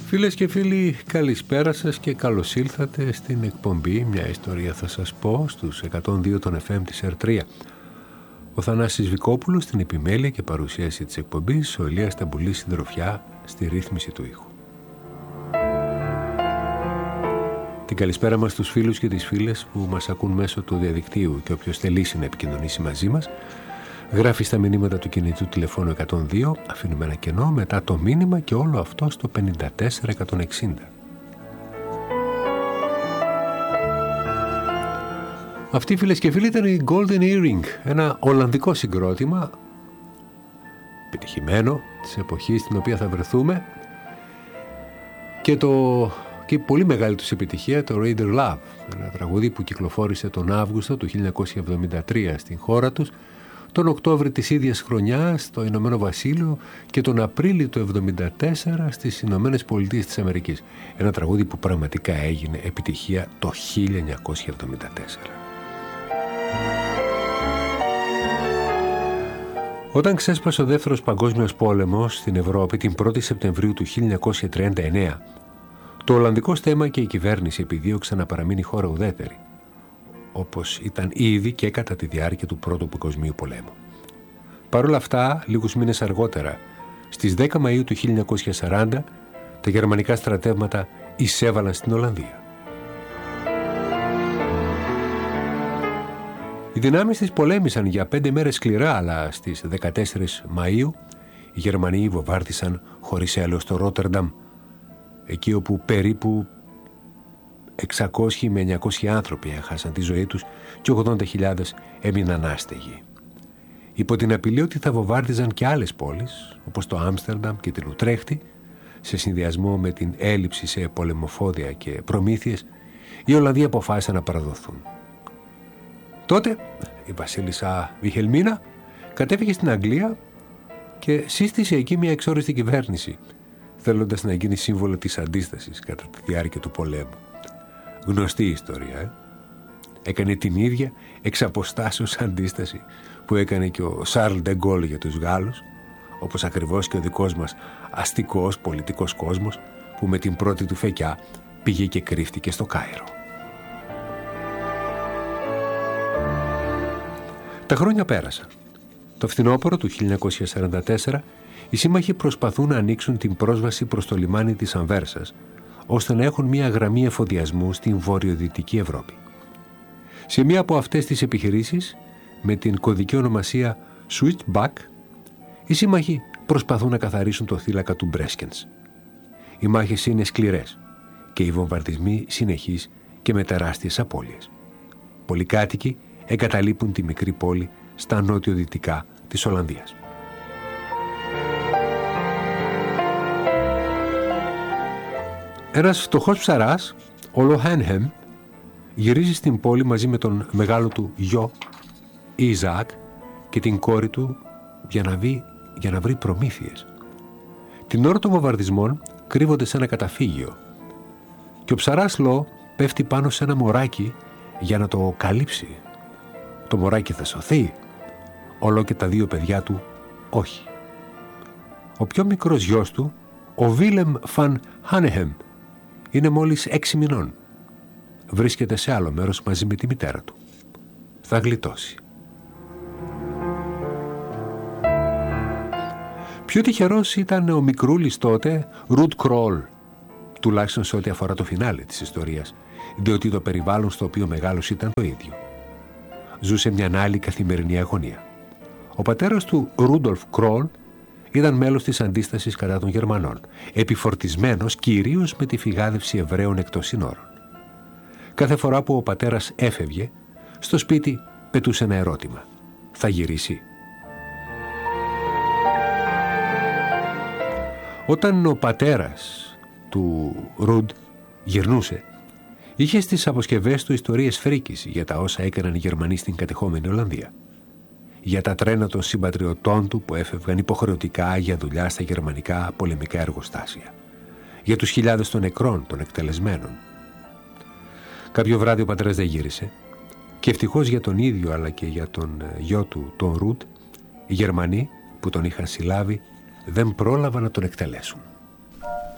Φίλες και φίλοι, καλησπέρα σας και καλώς ήλθατε στην εκπομπή «Μια ιστορία θα σας πω» στους 102 των FM της R3. Ο Θανάσης Βικόπουλος στην επιμέλεια και παρουσίαση της εκπομπής, ο Ηλίας Ταμπουλής συντροφιά στη ρύθμιση του ήχου. Την καλησπέρα μας στους φίλους και τις φίλες που μας ακούν μέσω του διαδικτύου και όποιος θελήσει να επικοινωνήσει μαζί μας, γράφει στα μηνύματα του κινητού τηλεφώνου 102, αφήνουμε ένα κενό μετά το μήνυμα και όλο αυτό στο 54160. Αυτή, φίλες και φίλοι, ήταν η Golden Earring, ένα ολλανδικό συγκρότημα επιτυχημένο της εποχής στην οποία θα βρεθούμε και η πολύ μεγάλη τους επιτυχία, το Raider Love, ένα τραγούδι που κυκλοφόρησε τον Αύγουστο του 1973 στην χώρα τους, τον Οκτώβρη της ίδιας χρονιάς στο Ηνωμένο Βασίλειο και τον Απρίλιο του 1974 στις Ηνωμένες Πολιτείες της Αμερικής. Ένα τραγούδι που πραγματικά έγινε επιτυχία το 1974. Όταν ξέσπασε ο Δεύτερος Παγκόσμιος Πόλεμος στην Ευρώπη την 1η Σεπτεμβρίου του 1939, το ολλανδικό στέμμα και η κυβέρνηση επιδίωξαν να παραμείνει η χώρα ουδέτερη, όπως ήταν ήδη και κατά τη διάρκεια του Πρώτου Παγκοσμίου Πολέμου. Παρ' όλα αυτά, λίγους μήνες αργότερα, στις 10 Μαΐου του 1940, τα γερμανικά στρατεύματα εισέβαλαν στην Ολλανδία. Οι δυνάμεις της πολέμησαν για 5 μέρες σκληρά, αλλά στις 14 Μαΐου οι Γερμανοί βομβάρδισαν χωρίς έλεος το Ρότερνταμ, εκεί όπου περίπου 600 με 900 άνθρωποι έχασαν τη ζωή τους και 80.000 έμειναν άστεγοι. Υπό την απειλή ότι θα βομβάρδιζαν και άλλες πόλεις, όπως το Άμστερνταμ και την Ουτρέχτη, σε συνδυασμό με την έλλειψη σε πολεμοφόδια και προμήθειες, οι Ολλανδοί αποφάσισαν να παραδοθούν. Τότε η βασίλισσα Βιχελμίνα κατέφυγε στην Αγγλία και σύστησε εκεί μια εξόριστη κυβέρνηση, θέλοντας να γίνει σύμβολο της αντίστασης κατά τη διάρκεια του πολέμου. Γνωστή ιστορία, Έκανε την ίδια εξ αποστάσεως αντίσταση που έκανε και ο Σαρλ ντε Γκόλ για τους Γάλλους, όπως ακριβώς και ο δικός μας αστικός πολιτικός κόσμος που με την πρώτη του φεκιά πήγε και κρύφτηκε στο Κάιρο. Τα χρόνια πέρασαν. Το φθινόπωρο του 1944 οι σύμμαχοι προσπαθούν να ανοίξουν την πρόσβαση προς το λιμάνι της Ανβέρσας, ώστε να έχουν μια γραμμή εφοδιασμού στην βορειοδυτική Ευρώπη. Σε μία από αυτές τις επιχειρήσεις, με την κωδική ονομασία Switchback, οι σύμμαχοι προσπαθούν να καθαρίσουν το θύλακα του Μπρέσκενς. Οι μάχες είναι σκληρές και οι βομβαρδισμοί συνεχείς και με τεράστιες απώλειες. Πολλοί κάτοικοι εγκαταλείπουν τη μικρή πόλη στα νότιο-δυτικά της Ολλανδίας. Ένας φτωχός ψαράς, ο Λοχένχεμ, γυρίζει στην πόλη μαζί με τον μεγάλο του γιο, Ιζακ, και την κόρη του για να βρει προμήθειες. Την ώρα των βομβαρδισμών κρύβονται σε ένα καταφύγιο και ο ψαράς Λο πέφτει πάνω σε ένα μωράκι για να το καλύψει. Το μωράκι θα σωθεί, ο Λο και τα δύο παιδιά του όχι. Ο πιο μικρός γιος του, ο Βίλεμ Φαν Χάνεχεμ, είναι μόλις 6 μηνών. Βρίσκεται σε άλλο μέρος μαζί με τη μητέρα του. Θα γλιτώσει. Πιο τυχερός ήταν ο μικρούλης τότε Ρουτ Κρόλ, τουλάχιστον σε ό,τι αφορά το φινάλε της ιστορίας, διότι το περιβάλλον στο οποίο μεγάλος ήταν το ίδιο. Ζούσε μια άλλη καθημερινή αγωνία. Ο πατέρας του, Ρούντολφ Κρόλ, ήταν μέλος της αντίστασης κατά των Γερμανών, επιφορτισμένος κυρίως με τη φυγάδευση Εβραίων εκτός συνόρων. Κάθε φορά που ο πατέρας έφευγε, στο σπίτι πετούσε ένα ερώτημα. Θα γυρίσει? Όταν ο πατέρας του Ρουντ γυρνούσε, είχε στις αποσκευές του ιστορίες φρίκης για τα όσα έκαναν οι Γερμανοί στην κατεχόμενη Ολλανδία. Για τα τρένα των συμπατριωτών του που έφευγαν υποχρεωτικά για δουλειά στα γερμανικά πολεμικά εργοστάσια. Για τους χιλιάδες των νεκρών, των εκτελεσμένων. Κάποιο βράδυ ο πατέρας δεν γύρισε και ευτυχώς για τον ίδιο αλλά και για τον γιο του, τον Ρουτ, οι Γερμανοί που τον είχαν συλλάβει δεν πρόλαβαν να τον εκτελέσουν.